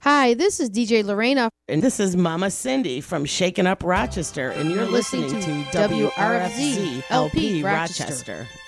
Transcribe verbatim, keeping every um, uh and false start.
Hi, this is D J Lorena. And this is Mama Cindy from Shaken Up Rochester, and you're, You're listening listening, to to W R F W R F Z Z L P Rochester. Rochester.